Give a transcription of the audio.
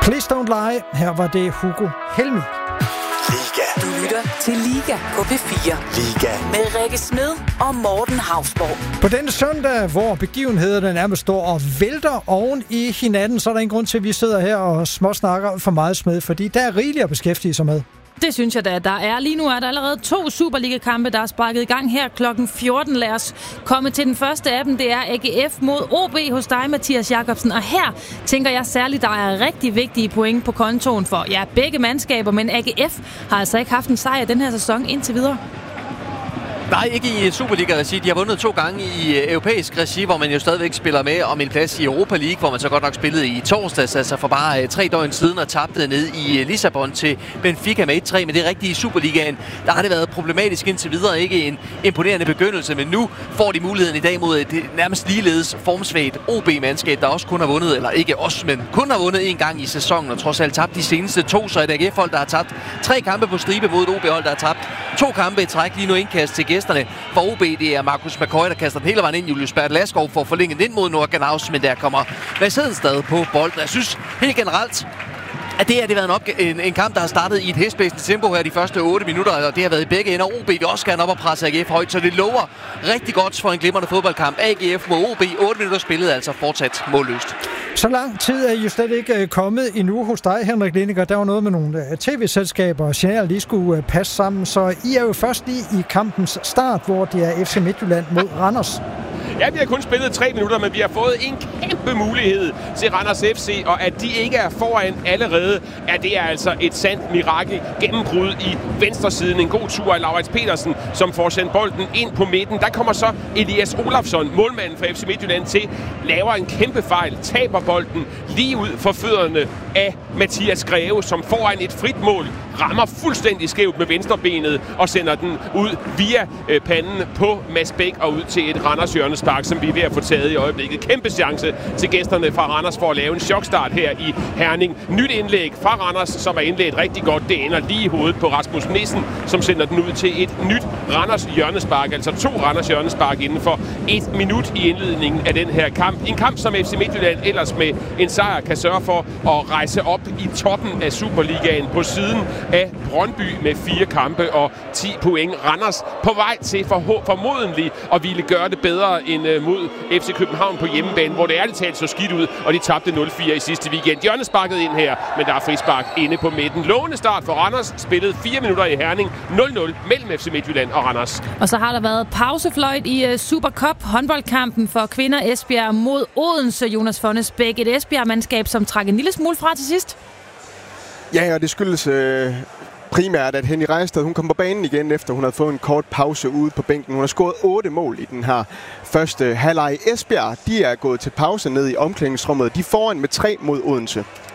Please Don't Lie. Her var det Hugo Helmi. Liga. Du lytter til Liga på P4. Liga. Med Rikke Smed og Morten Hausborg. På denne søndag, hvor begivenhederne nærmest står og vælter oven i hinanden, så er der ingen grund til, at vi sidder her og småsnakker for meget Smed, fordi der er rigeligt at beskæftige sig med. Det synes jeg da, der er. Lige nu er der allerede 2 Superliga-kampe, der er sparket i gang her klokken 14. Lad os komme til den første af dem. Det er AGF mod OB hos dig, Mathias Jakobsen. Og her tænker jeg særligt, der er rigtig vigtige point på kontoen for begge mandskaber. Men AGF har altså ikke haft en sejr den her sæson indtil videre. Nej, ikke i Superliga-regi. De har vundet 2 gange i europæisk regi, hvor man jo stadigvæk spiller med om en plads i Europa League, hvor man så godt nok spillede i torsdags, altså for bare 3 døgn siden, og tabte ned i Lissabon til Benfica med 1-3. Men det rigtige i Superligaen, der har det været problematisk indtil videre. Ikke en imponerende begyndelse, men nu får de muligheden i dag mod et nærmest ligeledes formsvagt OB-mandskab, der også kun har vundet, eller ikke også, men kun har vundet 1 gang i sæsonen, og trods alt tabt de seneste 2, så et AGF-hold, der har tabt 3 kampe på stribe mod et OB-hold, der har tabt 2 kampe i træk. Lige nu indkast til gæsterne for OB, det er Markus McCoy, der kaster den hele vejen ind. Julius Bert Laskov får forlænget ind mod Nordgenhaus, men der kommer Vasseden stadig på bolden. Jeg synes helt generelt, at det har været en kamp, der har startet i et hæsblæsende tempo her de første 8 minutter, og det har været i begge ender. OB vil også gerne op og presse AGF højt, så det lover rigtig godt for en glimrende fodboldkamp. AGF mod OB, 8 minutter spillet, altså fortsat målløst. Så lang tid er jo slet ikke kommet endnu hos dig, Henrik Lindiger. Der var noget med nogle tv-selskaber og signaler, lige skulle passe sammen. Så I er jo først lige i kampens start, hvor det er FC Midtjylland mod Randers. Ja, vi har kun spillet 3 minutter, men vi har fået en kæmpe mulighed til Randers FC, og at de ikke er foran allerede, det er altså et sandt mirakel. Gennembrud i venstresiden, en god tur af Laurits Petersen, som får sendt bolden ind på midten. Der kommer så Elias Olafsson, målmanden for FC Midtjylland, til, laver en kæmpe fejl, taber bolden lige ud for fødderne af Mathias Greve, som foran et frit mål rammer fuldstændig skævt med venstrebenet og sender den ud via panden på Mads Bæk og ud til et Randers hjørnespark, som vi er ved at få taget i øjeblikket. Kæmpe chance til gæsterne fra Randers for at lave en chokstart her i Herning. Nyt indlæg fra Randers, som er indledt rigtig godt. Det ender lige i hovedet på Rasmus Nissen, som sender den ud til et nyt Randers hjørnespark. Altså 2 Randers hjørnespark inden for 1 minut i indledningen af den her kamp. En kamp, som FC Midtjylland ellers med en sejr kan sørge for at rejse op i toppen af Superligaen på siden af Brøndby med 4 kampe og 10 point. Randers på vej til formodentlig at ville gøre det bedre end mod FC København på hjemmebane, hvor det ærligt talt så skidt ud, og de tabte 0-4 i sidste weekend. Hjørnesparket ind her, men der er frispark inde på midten. Lovende start for Randers, spillet 4 minutter i Herning, 0-0 mellem FC Midtjylland og Randers. Og så har der været pausefløjt i Supercup, håndboldkampen for kvinder. Esbjerg mod Odense. Jonas Fonnes Bæk, et Esbjerg-mandskab, som trak en lille smule fra til sidst. Ja, og det skyldes primært, at Henny Rejstad, hun kom på banen igen, efter hun havde fået en kort pause ude på bænken. Hun har scoret 8 mål i den her første halvleg. Esbjerg, de er gået til pause ned i omklædningsrummet. De er foran med 3 mod Odense.